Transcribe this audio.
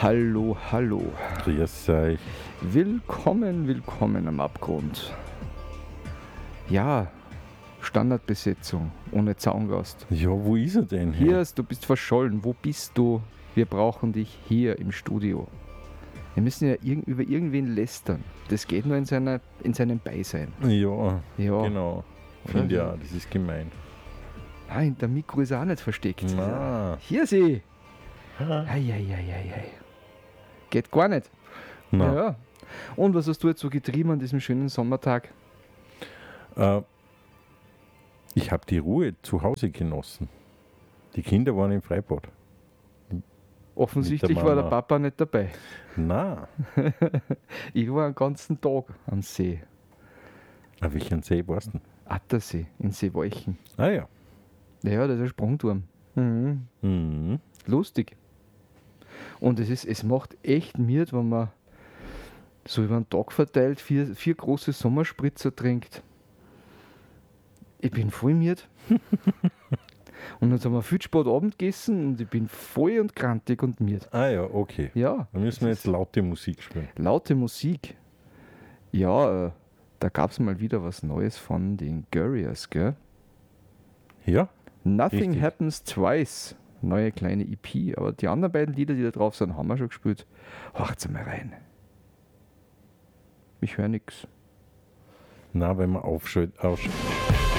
Hallo, hallo. Grüß euch. Willkommen am Abgrund. Ja, Standardbesetzung, ohne Zaungast. Ja, wo ist er denn? Hier, du bist verschollen. Wo bist du? Wir brauchen dich hier im Studio. Wir müssen ja über irgendwen lästern. Das geht nur in seinem Beisein. Ja, Ja. genau. Finde ja, das ist gemein. Nein, der Mikro ist auch nicht versteckt. Na. Hier sie. Ei. Geht gar nicht. Na. Ja. Und was hast du jetzt so getrieben an diesem schönen Sommertag? Ich habe die Ruhe zu Hause genossen. Die Kinder waren im Freibad. Offensichtlich war der Papa nicht dabei. Na. Ich war einen ganzen Tag am See. Auf welchen See warst du? Attersee in Seewalchen. Ah ja. Ja, das ist ein Sprungturm. Mhm. Mhm. Lustig. Und es macht echt miert, wenn man so über den Tag verteilt vier große Sommerspritzer trinkt. Ich bin voll miert. Und jetzt haben wir viel spät Abend gegessen und ich bin voll und krantig und miert. Ah ja, okay. Ja. Dann müssen wir jetzt laute Musik spielen. Laute Musik. Ja, da gab es mal wieder was Neues von den Gurriers, gell? Ja? Nothing Richtig. Happens Twice. Neue kleine EP. Aber die anderen beiden Lieder, die da drauf sind, haben wir schon gespielt. Horcht's mal rein. Ich höre nix. Na, wenn man aufschaltet.